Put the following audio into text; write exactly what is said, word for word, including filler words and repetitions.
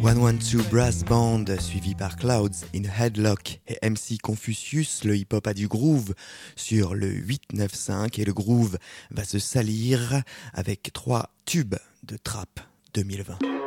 cent douze Brass Band, suivi par Clouds in Headlock et M C Confucius. Le hip-hop a du groove sur le huit neuf cinq et le groove va se salir avec trois tubes de trap deux mille vingt.